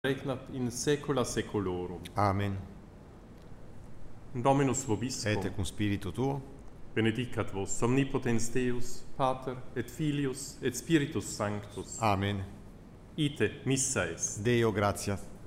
regnat in saecula saeculorum. Amen. Dominus vobiscum. Et cum spiritu tuo. Benedicat vos omnipotens Deus, Pater et Filius et Spiritus Sanctus. Amen. Ite missa est. Deo gratias.